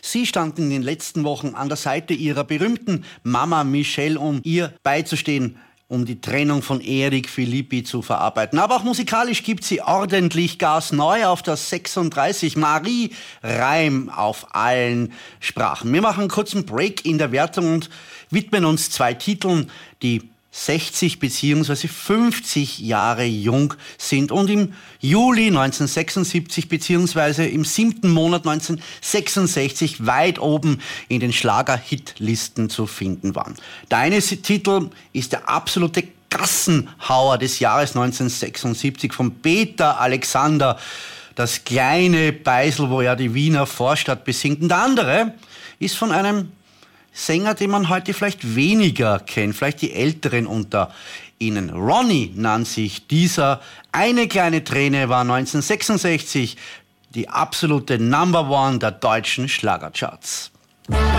Sie standen in den letzten Wochen an der Seite ihrer berühmten Mama Michelle, um ihr beizustehen, um die Trennung von Eric Philippi zu verarbeiten. Aber auch musikalisch gibt sie ordentlich Gas, neu auf der 36. Marie Reim auf allen Sprachen. Wir machen einen kurzen Break in der Wertung und widmen uns 2 Titeln, die 60 bzw. 50 Jahre jung sind und im Juli 1976 bzw. im 7. Monat 1966 weit oben in den Schlager-Hitlisten zu finden waren. Der eine Titel ist der absolute Gassenhauer des Jahres 1976 von Peter Alexander, das kleine Beisel, wo er die Wiener Vorstadt besingt. Und der andere ist von einem Sänger, den man heute vielleicht weniger kennt, vielleicht die Älteren unter Ihnen. Ronny nannt sich dieser. Eine kleine Träne war 1966 die absolute Number One der deutschen Schlagercharts.